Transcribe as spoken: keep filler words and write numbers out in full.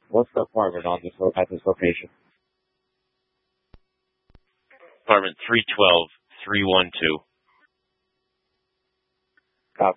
What's the apartment on this lo- at this location? Apartment three twelve, three one two.